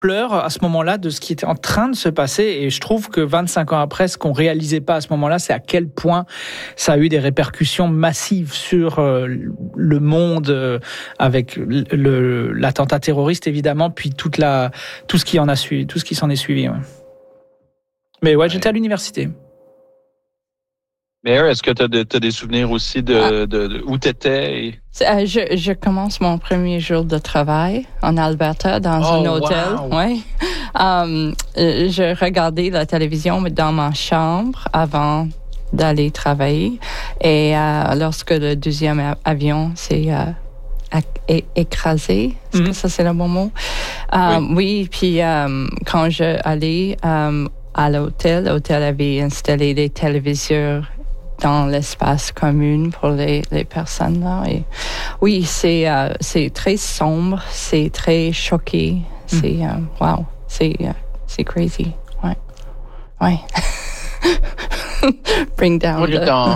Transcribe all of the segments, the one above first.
l'ampleur à ce moment-là de ce qui était en train de se passer, et je trouve que 25 ans après, ce qu'on réalisait pas à ce moment-là, c'est à quel point ça a eu des répercussions massives sur le monde, avec l'attentat terroriste évidemment, puis tout ce qui en a suivi, tout ce qui s'en est suivi. Ouais. Mais ouais, j'étais à l'université. Mais est-ce que tu as des souvenirs aussi de où tu étais? Je commence mon premier jour de travail en Alberta dans un hôtel. Wow. Ouais. Je regardais la télévision dans ma chambre avant d'aller travailler. Et lorsque le deuxième avion s'est écrasé, est-ce que ça c'est le bon mot? Oui, puis quand je allais à l'hôtel avait installé des téléviseurs dans l'espace commun pour les personnes là. Et oui, c'est très sombre, c'est très choqué, c'est wow, c'est crazy, ouais. Bring down. Moi,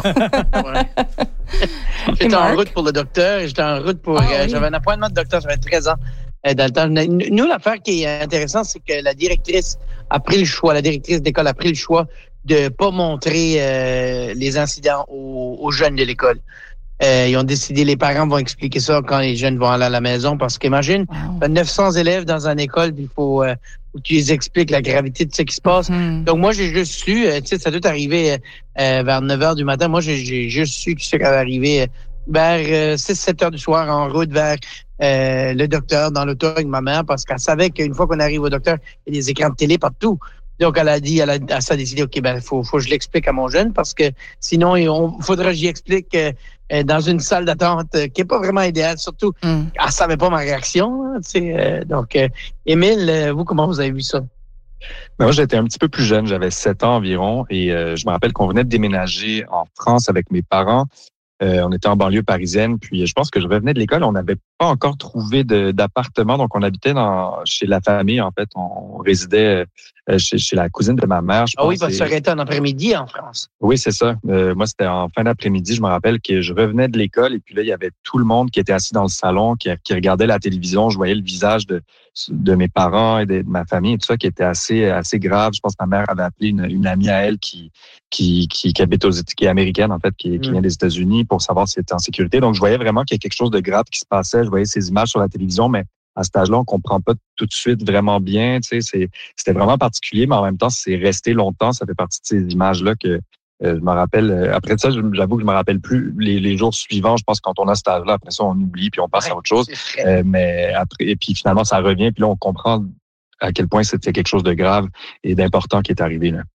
j'étais en route pour le docteur et j'étais en route pour. J'avais un appointement de docteur, j'avais 13 ans. Dans le temps, nous, l'affaire qui est intéressante, c'est que la directrice d'école a pris le choix de pas montrer les incidents aux jeunes de l'école. Ils ont décidé, les parents vont expliquer ça quand les jeunes vont aller à la maison, parce qu'imagine, 900 élèves dans une école, puis il faut que tu les expliques la gravité de ce qui se passe. Donc moi, j'ai juste su, tu sais, ça doit arriver vers 9h du matin. Moi, j'ai juste su que ça allait arriver vers 6-7 heures du soir en route vers le docteur dans l'auto avec ma mère, parce qu'elle savait qu'une fois qu'on arrive au docteur, il y a des écrans de télé partout. Donc, elle a décidé, OK, faut que je l'explique à mon jeune, parce que sinon, faudra que j'y explique dans une salle d'attente qui est pas vraiment idéale, surtout, elle savait pas ma réaction, hein, tu sais. Donc, Émile, vous, comment vous avez vu ça? Moi, j'étais un petit peu plus jeune, j'avais 7 ans environ, et je me rappelle qu'on venait de déménager en France avec mes parents. On était en banlieue parisienne, puis je pense que je revenais de l'école. On n'avait pas encore trouvé d'appartement, donc on habitait chez la famille. En fait, on résidait chez la cousine de ma mère. Je pense, oui, parce que ça aurait été en après-midi en France. Oui, c'est ça. Moi, c'était en fin d'après-midi. Je me rappelle que je revenais de l'école et puis là, il y avait tout le monde qui était assis dans le salon, qui regardait la télévision. Je voyais le visage de mes parents et de ma famille et tout ça qui était assez grave. Je pense que ma mère avait appelé une amie à elle qui habite qui est américaine, en fait, qui vient des États-Unis pour savoir si elle était en sécurité. Donc, je voyais vraiment qu'il y a quelque chose de grave qui se passait. Je voyais ces images sur la télévision, mais à cet âge-là, on comprend pas tout de suite vraiment bien. Tu sais, c'était vraiment particulier, mais en même temps, c'est resté longtemps. Ça fait partie de ces images-là que je me rappelle. Après ça, j'avoue que je me rappelle plus les jours suivants. Je pense que quand on a cet âge-là, après ça, on oublie puis on passe à autre chose. Mais après, et puis finalement, ça revient. Puis là, on comprend à quel point c'était quelque chose de grave et d'important qui est arrivé là.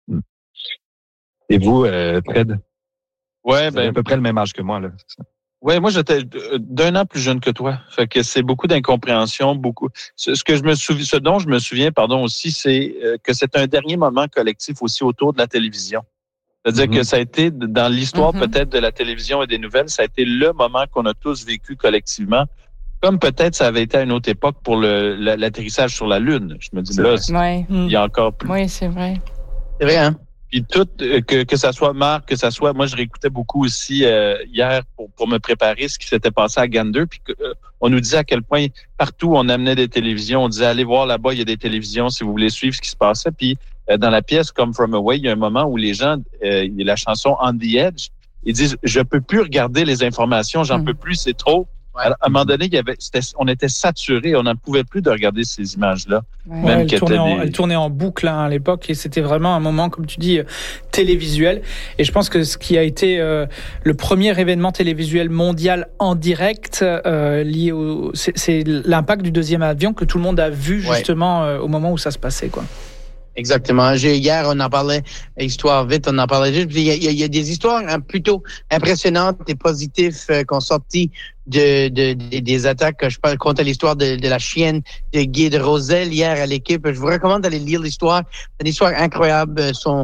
Et vous, Fred? Ouais, vous avez à peu près le même âge que moi là. Ouais, moi j'étais d'un an plus jeune que toi. Fait que c'est beaucoup d'incompréhension, beaucoup. Ce dont je me souviens, aussi, c'est que c'est un dernier moment collectif aussi autour de la télévision. C'est-à-dire que ça a été dans l'histoire peut-être de la télévision et des nouvelles, ça a été le moment qu'on a tous vécu collectivement. Comme peut-être ça avait été à une autre époque pour l'atterrissage sur la Lune. Je me dis là, il y a encore plus. Oui, c'est vrai. C'est vrai, hein? Puis tout, que ça soit Marc, que ça soit... Moi, je réécoutais beaucoup aussi hier pour me préparer ce qui s'était passé à Gander. Puis on nous disait à quel point partout on amenait des télévisions. On disait, allez voir là-bas, il y a des télévisions si vous voulez suivre ce qui se passait. Puis dans la pièce Come From Away, il y a un moment où les gens, il y a la chanson On the Edge, ils disent, je peux plus regarder les informations, j'en peux plus, c'est trop. À un moment donné, on était saturés, on n'en pouvait plus de regarder ces images-là. Ouais, elle tournait en boucle à l'époque et c'était vraiment un moment, comme tu dis, télévisuel. Et je pense que ce qui a été le premier événement télévisuel mondial en direct lié c'est l'impact du deuxième avion que tout le monde a vu justement au moment où ça se passait, quoi. Exactement. Hier, on en parlait, histoire vite, on en parlait juste. Il y a des histoires plutôt impressionnantes et positives qui ont sorti des attaques. Je compte l'histoire de la chienne de Guy de Roselle hier à l'équipe. Je vous recommande d'aller lire l'histoire. C'est une histoire incroyable. Son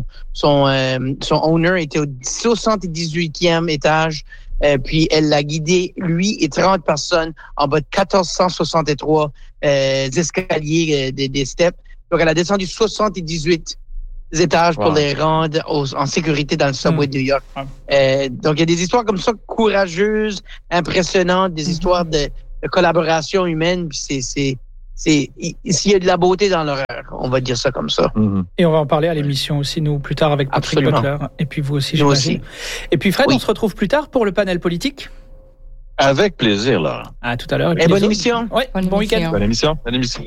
owner était au 78e étage. Puis elle l'a guidé, lui et 30 personnes, en bas de 1463 escaliers des steps. Donc, elle a descendu 78 étages pour les rendre en sécurité dans le subway de New York. Donc, il y a des histoires comme ça, courageuses, impressionnantes, des histoires de collaboration humaine. Puis s'il y a de la beauté dans l'horreur, on va dire ça comme ça. Mm-hmm. Et on va en parler à l'émission aussi, nous, plus tard avec Patrick Butler. Et puis vous aussi, j'imagine. Et puis Fred, on se retrouve plus tard pour le panel politique. Avec plaisir, Laurent. À tout à l'heure. Et bonne émission. Oui, bon week-end. Bonne émission. Bonne émission.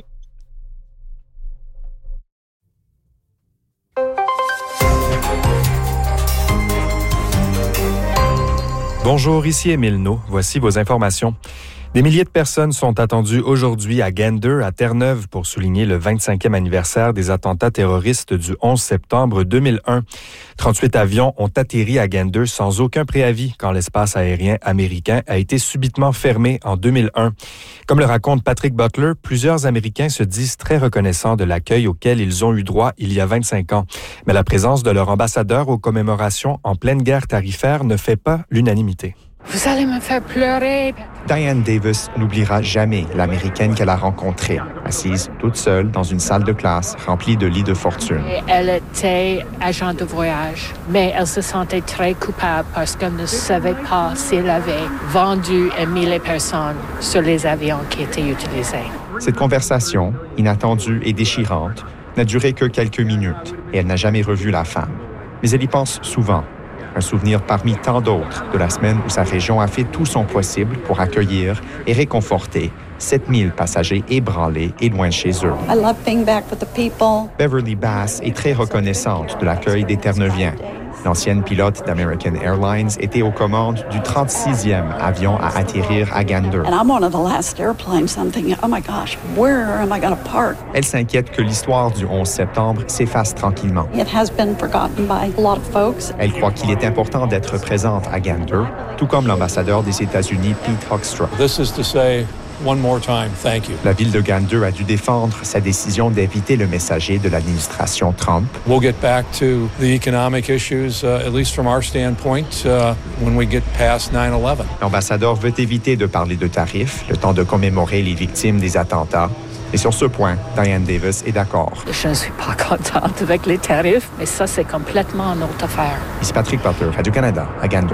Bonjour, ici Émile No. Voici vos informations. Des milliers de personnes sont attendues aujourd'hui à Gander, à Terre-Neuve, pour souligner le 25e anniversaire des attentats terroristes du 11 septembre 2001. 38 avions ont atterri à Gander sans aucun préavis quand l'espace aérien américain a été subitement fermé en 2001. Comme le raconte Patrick Butler, plusieurs Américains se disent très reconnaissants de l'accueil auquel ils ont eu droit il y a 25 ans. Mais la présence de leur ambassadeur aux commémorations en pleine guerre tarifaire ne fait pas l'unanimité. Vous allez me faire pleurer. Diane Davis n'oubliera jamais l'Américaine qu'elle a rencontrée, assise toute seule dans une salle de classe remplie de lits de fortune. Et elle était agent de voyage, mais elle se sentait très coupable parce qu'elle ne savait pas si elle avait vendu et mis les personnes sur les avions qui étaient utilisés. Cette conversation, inattendue et déchirante, n'a duré que quelques minutes et elle n'a jamais revu la femme. Mais elle y pense souvent. Un souvenir parmi tant d'autres de la semaine où sa région a fait tout son possible pour accueillir et réconforter 7000 passagers ébranlés et loin de chez eux. I love being back with the people. Beverly Bass est très reconnaissante de l'accueil des Terre-Neuviens. L'ancienne pilote d'American Airlines était aux commandes du 36e avion à atterrir à Gander. And I'm one of the last airplanes. I'm thinking, oh my gosh, where am I going to park? Elle s'inquiète que l'histoire du 11 septembre s'efface tranquillement. It has been forgotten by a lot of folks. Elle croit qu'il est important d'être présente à Gander, tout comme l'ambassadeur des États-Unis, Pete Hoekstra. This is to say, one more time, thank you. La ville de Gander a dû défendre sa décision d'éviter le messager de l'administration Trump. We'll get back to the economic issues, at least from our standpoint, when we get past 9/11. L'ambassadeur veut éviter de parler de tarifs, le temps de commémorer les victimes des attentats. Et sur ce point, Diane Davis est d'accord. Je ne suis pas contente avec les tarifs, mais ça, c'est complètement une autre affaire. Ici Patrick Butler, Radio-Canada, à Gander.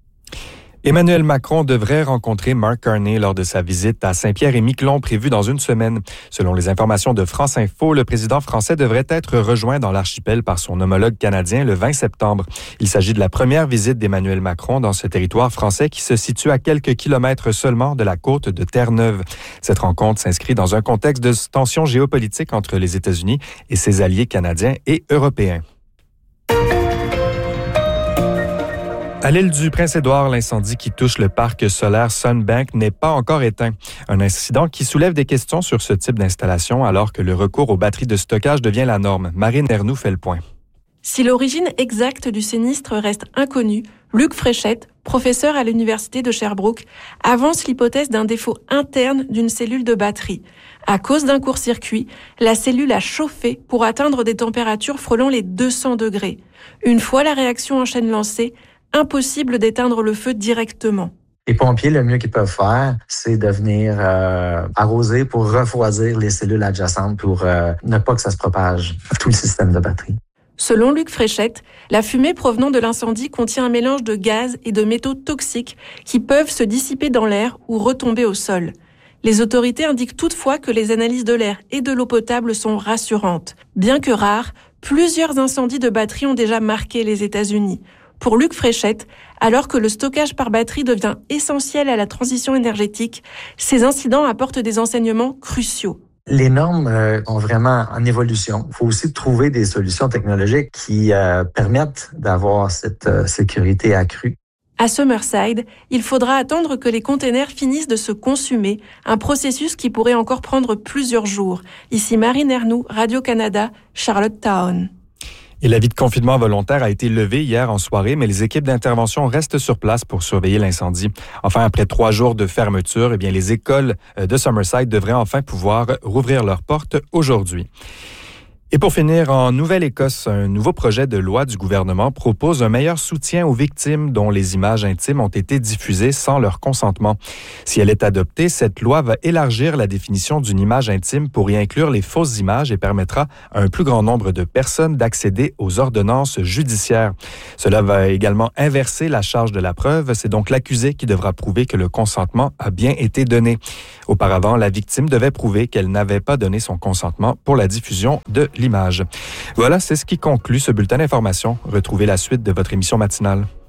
Emmanuel Macron devrait rencontrer Mark Carney lors de sa visite à Saint-Pierre-et-Miquelon prévue dans une semaine. Selon les informations de France Info, le président français devrait être rejoint dans l'archipel par son homologue canadien le 20 septembre. Il s'agit de la première visite d'Emmanuel Macron dans ce territoire français qui se situe à quelques kilomètres seulement de la côte de Terre-Neuve. Cette rencontre s'inscrit dans un contexte de tension géopolitique entre les États-Unis et ses alliés canadiens et européens. À l'île du Prince-Édouard, l'incendie qui touche le parc solaire Sunbank n'est pas encore éteint. Un incident qui soulève des questions sur ce type d'installation alors que le recours aux batteries de stockage devient la norme. Marine Ernoux fait le point. Si l'origine exacte du sinistre reste inconnue, Luc Fréchette, professeur à l'université de Sherbrooke, avance l'hypothèse d'un défaut interne d'une cellule de batterie. À cause d'un court-circuit, la cellule a chauffé pour atteindre des températures frôlant les 200 degrés. Une fois la réaction en chaîne lancée, impossible d'éteindre le feu directement. Les pompiers, le mieux qu'ils peuvent faire, c'est de venir arroser pour refroidir les cellules adjacentes pour ne pas que ça se propage à tout le système de batterie. Selon Luc Fréchette, la fumée provenant de l'incendie contient un mélange de gaz et de métaux toxiques qui peuvent se dissiper dans l'air ou retomber au sol. Les autorités indiquent toutefois que les analyses de l'air et de l'eau potable sont rassurantes. Bien que rares, plusieurs incendies de batterie ont déjà marqué les États-Unis. Pour Luc Fréchette, alors que le stockage par batterie devient essentiel à la transition énergétique, ces incidents apportent des enseignements cruciaux. Les normes sont vraiment en évolution. Il faut aussi trouver des solutions technologiques qui permettent d'avoir cette sécurité accrue. À Summerside, il faudra attendre que les containers finissent de se consumer, un processus qui pourrait encore prendre plusieurs jours. Ici Marine Ernoux, Radio-Canada, Charlottetown. Et l'avis de confinement volontaire a été levé hier en soirée, mais les équipes d'intervention restent sur place pour surveiller l'incendie. Enfin, après 3 jours de fermeture, les écoles de Summerside devraient enfin pouvoir rouvrir leurs portes aujourd'hui. Et pour finir, en Nouvelle-Écosse, un nouveau projet de loi du gouvernement propose un meilleur soutien aux victimes dont les images intimes ont été diffusées sans leur consentement. Si elle est adoptée, cette loi va élargir la définition d'une image intime pour y inclure les fausses images et permettra à un plus grand nombre de personnes d'accéder aux ordonnances judiciaires. Cela va également inverser la charge de la preuve. C'est donc l'accusé qui devra prouver que le consentement a bien été donné. Auparavant, la victime devait prouver qu'elle n'avait pas donné son consentement pour la diffusion de l'image. Voilà, c'est ce qui conclut ce bulletin d'information. Retrouvez la suite de votre émission matinale.